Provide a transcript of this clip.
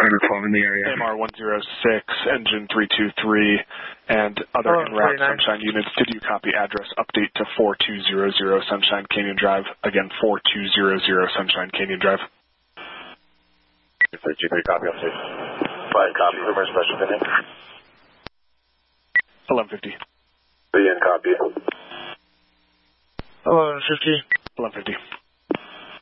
112 in the area. AMR 106, engine 323, and other en route Sunshine units. Did you copy address update to 4200 Sunshine Canyon Drive? Again, 4200 Sunshine Canyon Drive. G3 copy update. 5 copy, rumor special pending. 1150. 3 in copy. 1150. 1150.